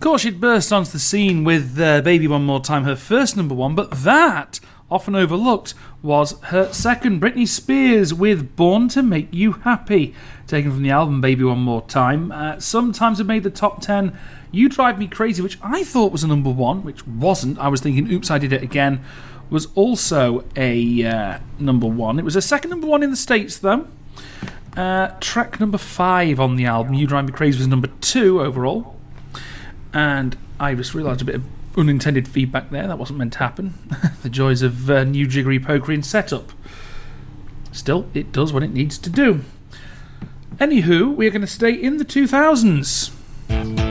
course, she'd burst onto the scene with Baby One More Time, her first number one, but that, often overlooked, was her second, Britney Spears with Born to Make You Happy, taken from the album Baby One More Time. Sometimes it made the top 10. You Drive Me Crazy, which I thought was a number one, which wasn't. I was thinking, oops, I did it again, was also a number one. It was a second number one in the States, though. Track number 5 on the album, You Drive Me Crazy, was number 2 overall. And I just realised a bit of unintended feedback there. That wasn't meant to happen. The joys of new jiggery pokery and setup. Still, it does what it needs to do. Anywho, we're going to stay in the 2000s.